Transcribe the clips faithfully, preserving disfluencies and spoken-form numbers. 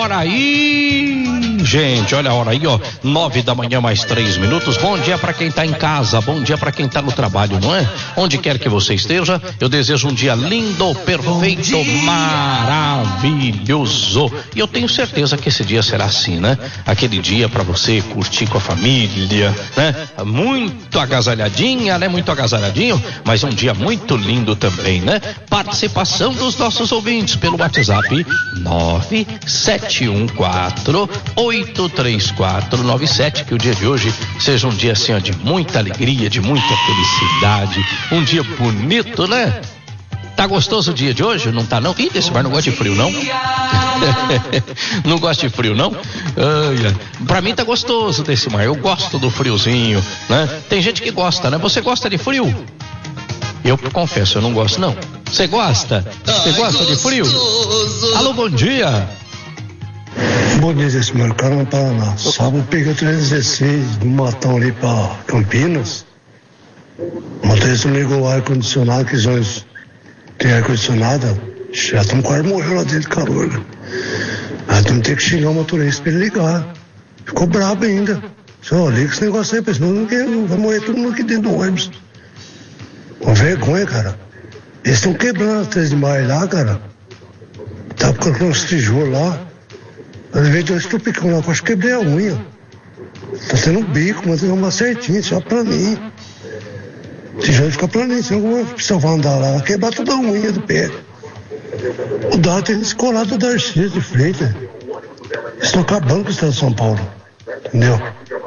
hora aí, gente, olha a hora aí, ó, nove da manhã mais três minutos. Bom dia para quem tá em casa, bom dia para quem tá no trabalho, não é? Onde quer que você esteja, eu desejo um dia lindo, perfeito, maravilhoso. E eu tenho certeza que esse dia será assim, né? Aquele dia para você curtir com a família, né? Muito agasalhadinha, né? Muito agasalhadinho, mas um dia muito lindo também, né? Participação dos nossos ouvintes pelo WhatsApp nove sete um quatro oito três quatro nove sete, que o dia de hoje seja um dia assim, ó, de muita alegria, de muita felicidade, um dia bonito, né? Tá gostoso o dia de hoje? Não tá não? Ih, desse bar não gosta de frio, não? Não gosta de frio, não? Ai, pra mim tá gostoso desse mar, eu gosto do friozinho, né? Tem gente que gosta, né? Você gosta de frio? Eu confesso, eu não gosto, não. Você gosta? Você gosta de frio? Alô, bom dia. Bom dia, esse meu cara no Paraná. Sábado peguei o trezentos e dezesseis do Matão ali pra Campinas. O motorista ligou o ar-condicionado, que os ônibus tem ar-condicionado. Já estamos quase morrendo lá dentro de calor, né? Aí vamos ter que xingar o motorista pra ele ligar. Ficou brabo ainda. Só liga esse negócio aí, senão não quer, vai morrer todo mundo aqui dentro do ônibus. Uma vergonha, cara. Eles estão quebrando as três de maio lá, cara. Tá colocando uns tijolos lá. Às vezes eu estou picando lá, quase quebrei a unha. Tá sendo um bico, mas é uma certinha, só pra mim. O tijolo fica planinho, senão eu vou andar lá, vai quebrar toda a unha do pé. O Dado tem descolado do Darcy de Freitas. Eles estão acabando com o estado de São Paulo. Entendeu?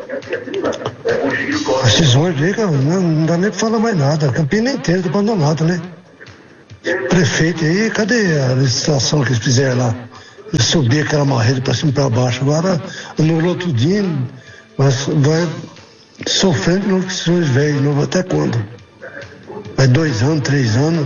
Esses ônibus aí, cara, não, não dá nem pra falar mais nada. A Campinas inteira tá abandonada, né? Prefeito aí, cadê a licitação que eles fizeram lá? Eles subiram aquela marreta pra cima e pra baixo. Agora anulou tudinho, mas vai sofrendo de novo com esses ônibus velhos, de novo até quando? Vai dois anos, três anos.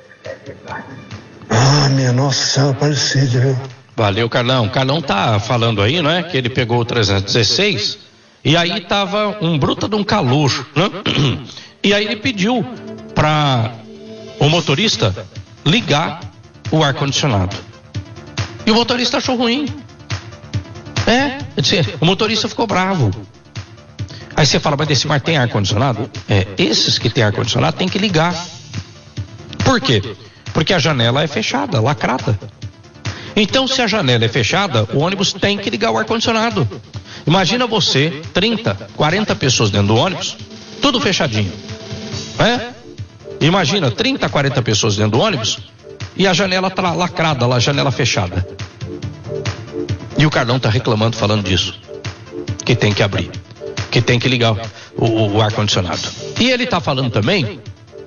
Ah, minha nossa senhora, parecida, viu? Valeu, Carlão. O Carlão tá falando aí, não é? Que ele pegou o trezentos e dezesseis e aí tava um bruta de um calor, né? E aí ele pediu para o motorista ligar o ar-condicionado. E o motorista achou ruim. É, o motorista ficou bravo. Aí você fala, mas desse mar tem ar-condicionado? É, esses que tem ar-condicionado tem que ligar. Por quê? Porque a janela é fechada, lacrada. Então, se a janela é fechada, o ônibus tem que ligar o ar-condicionado. Imagina você, trinta, quarenta pessoas dentro do ônibus, tudo fechadinho. É? Imagina trinta, quarenta pessoas dentro do ônibus e a janela tá lacrada, lá, a janela fechada. E o Carlão tá reclamando, falando disso. Que tem que abrir, que tem que ligar o, o, o ar-condicionado. E ele tá falando também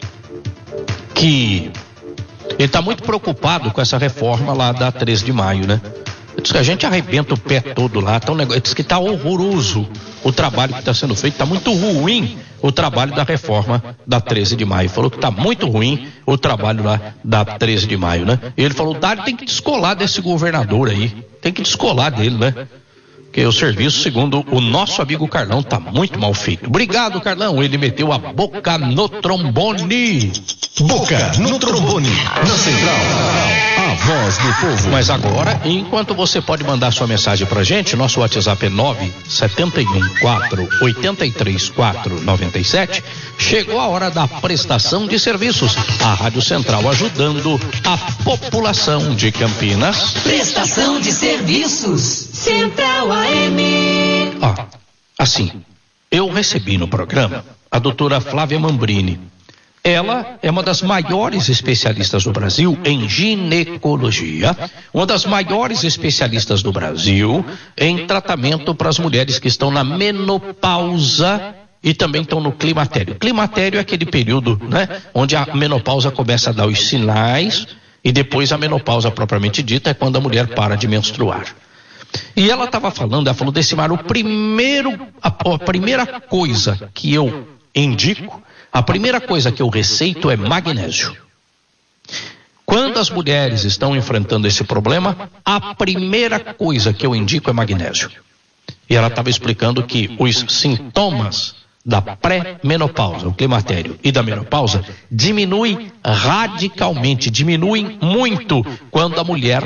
que ele está muito preocupado com essa reforma lá da treze de maio, né? Diz que a gente arrebenta o pé todo lá, tá um negócio, diz que está horroroso o trabalho que está sendo feito, está muito ruim o trabalho da reforma da treze de maio. Falou que está muito ruim o trabalho lá da treze de maio, né? E ele falou, Dário, tem que descolar desse governador aí, tem que descolar dele, né? Porque o serviço, segundo o nosso amigo Carlão, tá muito mal feito. Obrigado, Carlão. Ele meteu a boca no trombone. Boca no trombone. Na central, a voz do povo. Mas agora, enquanto você pode mandar sua mensagem pra gente, nosso WhatsApp é nove sete um quatro oito três quatro nove sete. Chegou a hora da prestação de serviços. A Rádio Central ajudando a população de Campinas. Prestação de serviços. Central A M. Ah, assim, eu recebi no programa a doutora Flávia Mambrini. Ela é uma das maiores especialistas do Brasil em ginecologia, uma das maiores especialistas do Brasil em tratamento para as mulheres que estão na menopausa e também estão no climatério. Climatério é aquele período, né, onde a menopausa começa a dar os sinais e depois a menopausa propriamente dita é quando a mulher para de menstruar. E ela estava falando, ela falou, Decimar, o primeiro, a, a primeira coisa que eu indico, a primeira coisa que eu receito é magnésio. Quando as mulheres estão enfrentando esse problema, a primeira coisa que eu indico é magnésio. E ela estava explicando que os sintomas da pré-menopausa, o climatério, e da menopausa diminuem radicalmente, diminuem muito quando a mulher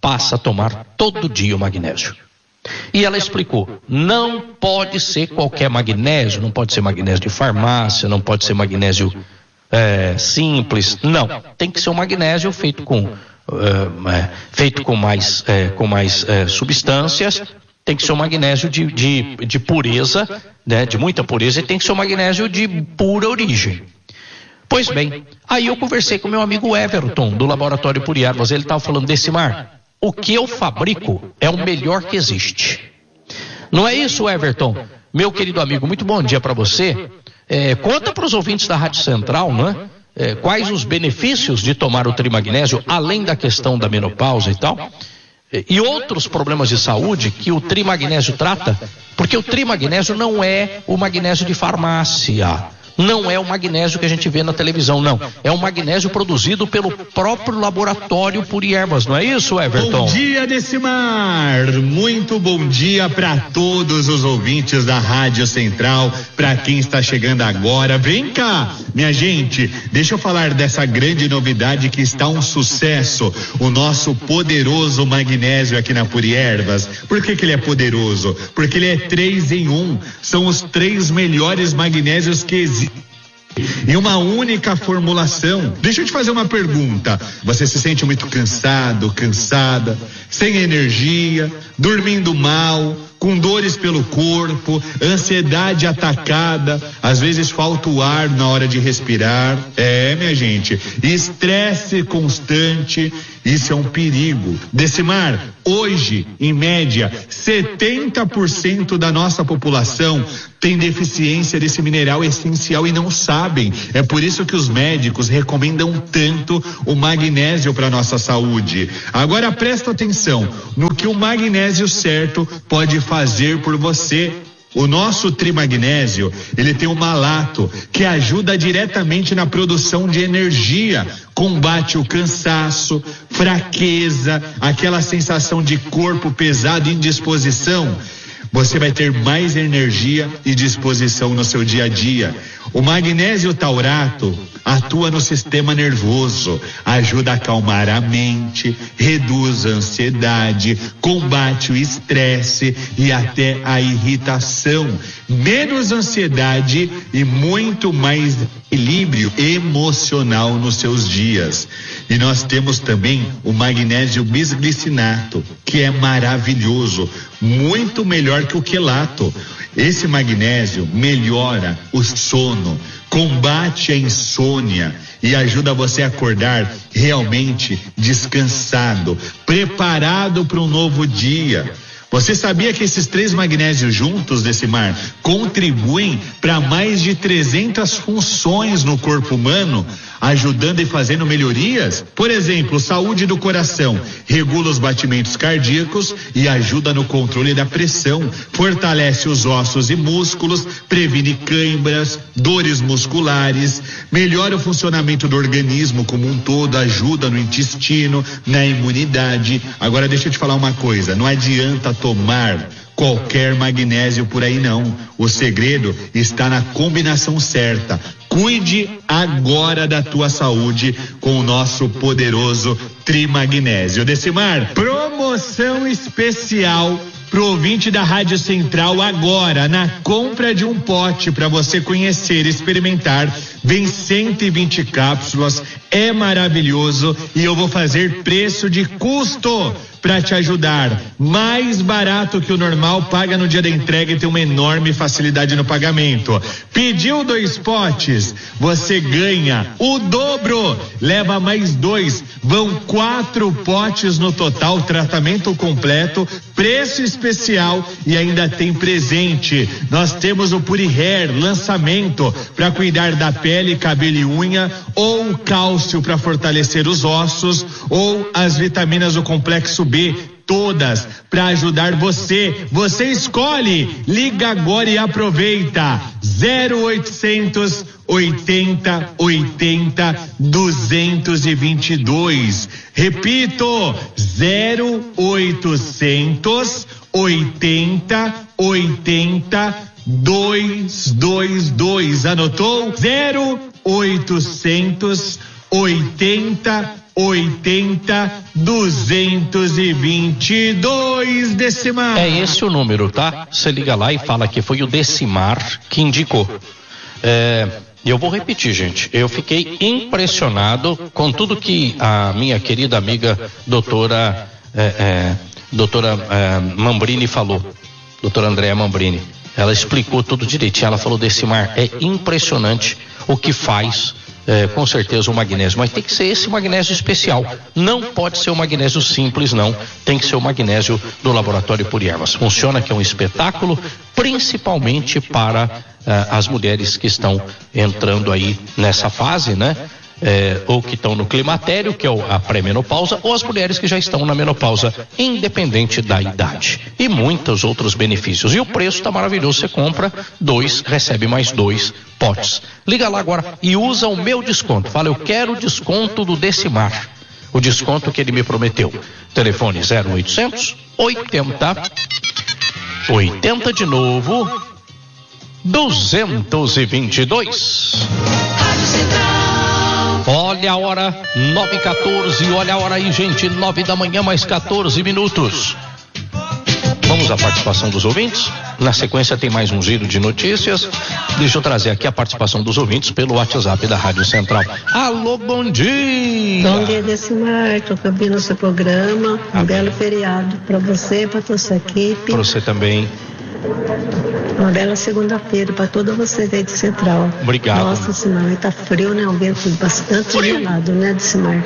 passa a tomar todo dia o magnésio. E ela explicou, não pode ser qualquer magnésio, não pode ser magnésio de farmácia, não pode ser magnésio é, simples, não, tem que ser um magnésio feito com, é, feito com mais, é, com mais é, substâncias, tem que ser um magnésio de, de, de pureza, né, de muita pureza, e tem que ser um magnésio de pura origem. Pois bem, aí eu conversei com meu amigo Everton, do Laboratório Puri Ervas, ele estava falando, Decimar, o que eu fabrico é o melhor que existe. Não é isso, Everton? Meu querido amigo, muito bom dia para você. É, conta para os ouvintes da Rádio Central, né? É, quais os benefícios de tomar o trimagnésio, além da questão da menopausa e tal, e outros problemas de saúde que o trimagnésio trata, porque o trimagnésio não é o magnésio de farmácia. Não é o magnésio que a gente vê na televisão, não. É um magnésio produzido pelo próprio Laboratório Puri Ervas, não é isso, Everton? Bom dia, Decimar! Muito bom dia para todos os ouvintes da Rádio Central, para quem está chegando agora. Vem cá, minha gente, deixa eu falar dessa grande novidade que está um sucesso, o nosso poderoso magnésio aqui na Puri Ervas. Por que que ele é poderoso? Porque ele é três em um, são os três melhores magnésios que existem em uma única formulação. Deixa eu te fazer uma pergunta. Você se sente muito cansado, cansada, sem energia, dormindo mal, com dores pelo corpo, ansiedade atacada, às vezes falta o ar na hora de respirar? É, minha gente, estresse constante, isso é um perigo. Decimar, hoje, em média, setenta por cento da nossa população tem deficiência desse mineral essencial e não sabem. É por isso que os médicos recomendam tanto o magnésio para nossa saúde. Agora presta atenção no que o magnésio certo pode fazer por você. O nosso trimagnésio, ele tem o malato, que ajuda diretamente na produção de energia, combate o cansaço, fraqueza, aquela sensação de corpo pesado e indisposição. Você vai ter mais energia e disposição no seu dia a dia. O magnésio taurato atua no sistema nervoso, ajuda a acalmar a mente, reduz a ansiedade, combate o estresse e até a irritação, menos ansiedade e muito mais equilíbrio emocional nos seus dias. E nós temos também o magnésio bisglicinato, que é maravilhoso, muito melhor que o quelato. Esse magnésio melhora o sono, combate a insônia e ajuda você a acordar realmente descansado, preparado para um novo dia. Você sabia que esses três magnésios juntos, Decimar, contribuem para mais de trezentas funções no corpo humano, ajudando e fazendo melhorias? Por exemplo, saúde do coração, regula os batimentos cardíacos e ajuda no controle da pressão, fortalece os ossos e músculos, previne câimbras, dores musculares, melhora o funcionamento do organismo como um todo, ajuda no intestino, na imunidade. Agora deixa eu te falar uma coisa, não adianta tomar qualquer magnésio por aí não. O segredo está na combinação certa. Cuide agora da tua saúde com o nosso poderoso trimagnésio. Decimar, promoção especial pro ouvinte da Rádio Central agora, na compra de um pote para você conhecer e experimentar, vem cento e vinte cápsulas, é maravilhoso e eu vou fazer preço de custo para te ajudar, mais barato que o normal, paga no dia da entrega e tem uma enorme facilidade no pagamento. Pediu dois potes, você ganha o dobro, leva mais dois, vão quatro potes no total, tratamento completo, preço especial e ainda tem presente. Nós temos o Puri Hair, lançamento para cuidar da pele, cabelo e unha, ou o cálcio para fortalecer os ossos, ou as vitaminas do complexo B, todas para ajudar você. Você escolhe, liga agora e aproveita. zero oitocentos oitenta oitenta duzentos e vinte e dois. Repito, zero oitocentos oitenta oitenta duzentos e vinte e dois. Anotou? zero oitocentos oitenta oitenta, duzentos e vinte e dois, Decimar. É esse o número, tá? Você liga lá e fala que foi o Decimar que indicou. É, eu vou repetir, gente. Eu fiquei impressionado com tudo que a minha querida amiga doutora é, é, doutora é, Mambrini falou. Doutora Andréa Mambrini. Ela explicou tudo direitinho. Ela falou: Decimar, é impressionante o que faz, é, com certeza, o magnésio. Mas tem que ser esse magnésio especial. Não pode ser o magnésio simples, não. Tem que ser o magnésio do Laboratório Puriervas. Funciona, que é um espetáculo, principalmente para é, as mulheres que estão entrando aí nessa fase, né? É, ou que estão no climatério, que é a pré-menopausa, ou as mulheres que já estão na menopausa, independente da idade. E muitos outros benefícios. E o preço está maravilhoso. Você compra dois, recebe mais dois potes. Liga lá agora e usa o meu desconto. Fala: eu quero o desconto do Decimar. O desconto que ele me prometeu. Telefone zero oitocentos, oitenta, oitenta de novo, duzentos e vinte e dois. Rádio Central. Olha a hora, nove e quatorze, olha a hora aí, gente, nove da manhã, mais quatorze minutos. Vamos à participação dos ouvintes. Na sequência tem mais um giro de notícias. Deixa eu trazer aqui a participação dos ouvintes pelo WhatsApp da Rádio Central. Alô, bom dia! Bom dia, Decimar. Estou ouvindo o seu programa. Um Amém. belo feriado para você, para toda a sua equipe. Para você também. Uma bela segunda-feira para todos vocês aí de Central. Obrigado. Nossa, Decimar, tá frio, né? Um vento bastante gelado, né, Decimar?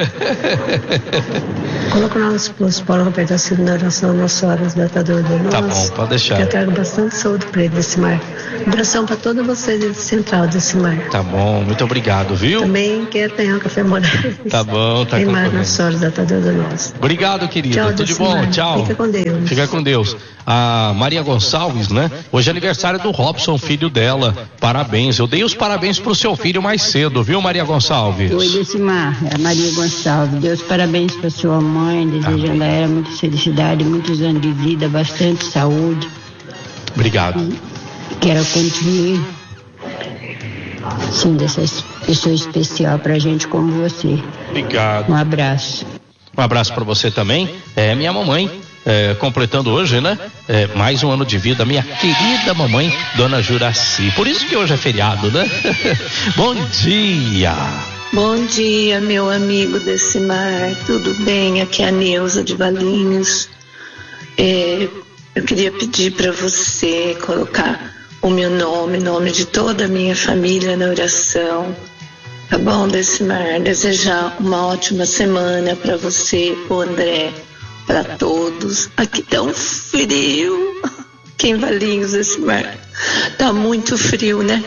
Coloca o nosso esposo Paulo Roberto Assis na oração, Nossa Senhora Datadora de nós. Tá bom, pode deixar. Que eu trago bastante saúde para ele, Decimar. Abração para todos vocês aí de Central, Decimar. Tá bom, muito obrigado, viu? Também quer ter um café morado. Tá bom, tá Tem mais concorrendo. Nossa Senhora Datadora de nós. Obrigado, querida. Tchau, Tudo de Decimar. bom? Tchau. Fica com Deus. Fica com Deus. A Maria Gonçalves, né? Hoje é aniversário do Robson, filho dela. Parabéns. Eu dei os parabéns pro seu filho mais cedo, viu, Maria Gonçalves? Oi, Decimar, é a Maria Gonçalves. Deus parabéns para sua mãe, desejando a ela muita felicidade, muitos anos de vida, bastante saúde. Obrigado. Que ela continue sendo essa pessoa especial pra gente como você. Obrigado. Um abraço. Um abraço para você também. É minha mamãe, é, completando hoje, né? É, mais um ano de vida, minha querida mamãe, Dona Juraci. Por isso que hoje é feriado, né? Bom dia. Bom dia, meu amigo Decimar. Tudo bem? Aqui é a Neuza de Valinhos. É, eu queria pedir para você colocar o meu nome, nome de toda a minha família na oração. Tá bom, Decimar? Desejar uma ótima semana para você, o André, para todos. Aqui tá um frio. Aqui em Valinhos, Decimar. Tá muito frio, né?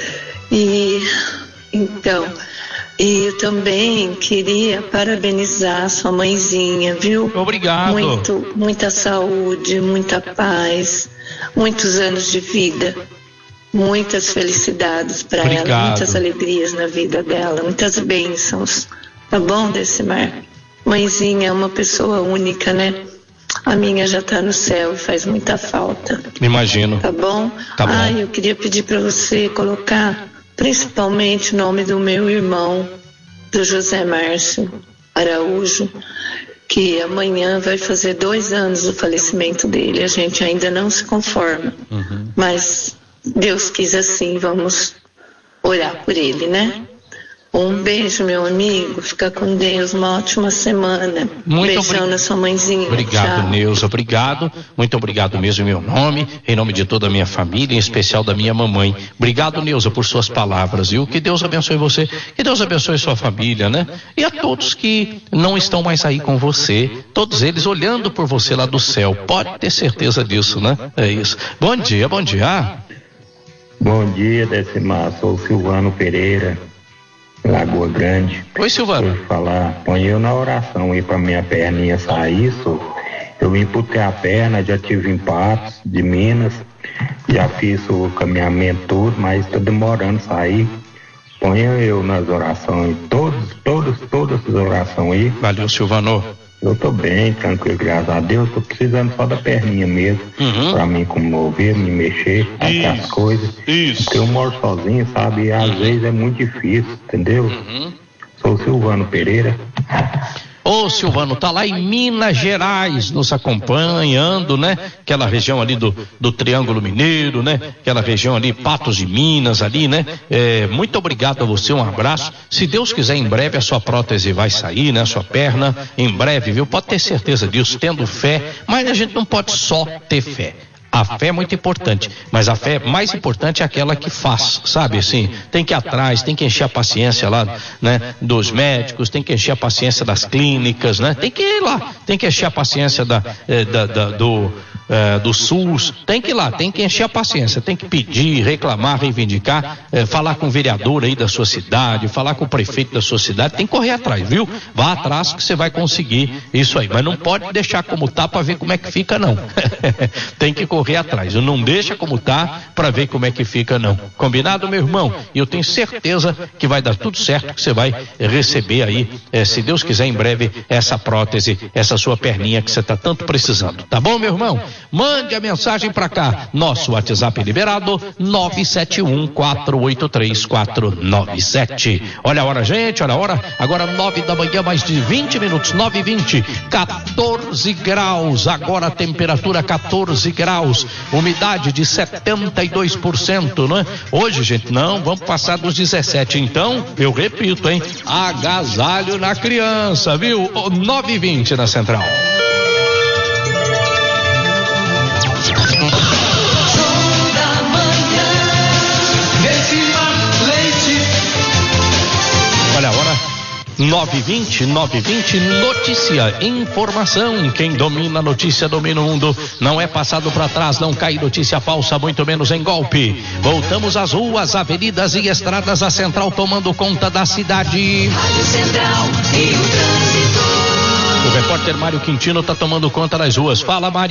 E então, e eu também queria parabenizar sua mãezinha, viu? Obrigado. Muito, muita saúde, muita paz, muitos anos de vida. Muitas felicidades para ela, Obrigado. muitas alegrias na vida dela, muitas bênçãos. Tá bom, Decimar? Mãezinha é uma pessoa única, né? A minha já tá no céu e faz muita falta. Imagino. Tá bom? Tá bom. Ah, eu queria pedir para você colocar principalmente o nome do meu irmão, do José Márcio Araújo, que amanhã vai fazer dois anos do falecimento dele. A gente ainda não se conforma, Uhum. mas Deus quis assim, vamos orar por ele, né? Um beijo, meu amigo, fica com Deus, uma ótima semana. Muito Beijão obri- na sua mãezinha. Obrigado, Tchau. Neuza, obrigado. Muito obrigado mesmo em meu nome, em nome de toda a minha família, em especial da minha mamãe. Obrigado, Neuza, por suas palavras, viu? Que Deus abençoe você, que Deus abençoe sua família, né? E a todos que não estão mais aí com você, todos eles olhando por você lá do céu. Pode ter certeza disso, né? É isso. Bom dia, bom dia. Bom dia, Decimar. Sou o Silvano Pereira, Lagoa Grande. Oi, Silvano. Deixa eu falar, põe eu na oração aí pra minha perninha sair, só. Eu imputei a perna, já tive em Patos, de Minas, já fiz o caminhamento todo, mas tô demorando a sair. Põe eu nas orações, todos, todos, todas as orações aí. Valeu, Silvano. Eu tô bem, tranquilo, graças a Deus. Tô precisando só da perninha mesmo, Uhum. pra mim comover, me mexer, fazer as coisas. Isso. Porque eu moro sozinho, sabe? E às vezes é muito difícil, entendeu? Uhum. Sou Silvano Pereira. Ô Silvano, tá lá em Minas Gerais, nos acompanhando, né? Aquela região ali do, do Triângulo Mineiro, né? Aquela região ali, Patos de Minas ali, né? É, muito obrigado a você, um abraço. Se Deus quiser, em breve a sua prótese vai sair, né? A sua perna, em breve, viu? Pode ter certeza disso, tendo fé, mas a gente não pode só ter fé. A fé é muito importante, mas a fé mais importante é aquela que faz, sabe assim, tem que ir atrás, tem que encher a paciência lá, né, dos médicos, tem que encher a paciência das clínicas, né, tem que ir lá, tem que encher a paciência da, eh, da, da do, eh, do SUS, tem que ir lá, tem que encher a paciência, tem que pedir, reclamar, reivindicar, eh, falar com o vereador aí da sua cidade, falar com o prefeito da sua cidade, tem que correr atrás, viu? Vá atrás que você vai conseguir isso aí, mas não pode deixar como tá para ver como é que fica não. Tem que correr correr atrás, não deixa como tá para ver como é que fica não, combinado, meu irmão? E eu tenho certeza que vai dar tudo certo, que você vai receber aí, eh, se Deus quiser, em breve, essa prótese, essa sua perninha que você tá tanto precisando, tá bom, meu irmão? Mande a mensagem para cá, nosso WhatsApp liberado, nove sete um, quatro oito três, quatro nove sete. Olha a hora, gente, olha a hora, agora nove da manhã, mais de vinte minutos, nove e vinte, quatorze graus, agora a temperatura quatorze graus, umidade de setenta e dois por cento, não é? Hoje, gente, não, vamos passar dos dezessete, então, eu repito, hein? Agasalho na criança, viu? nove e vinte na Central. Olha a hora, nove e vinte, nove e vinte, notícia, informação, quem domina a notícia domina o mundo, não é passado para trás, não cai notícia falsa, muito menos em golpe. Voltamos às ruas, avenidas e estradas, a Central tomando conta da cidade. Rádio Central e o trânsito. O repórter Mário Quintino está tomando conta das ruas. Fala, Mário.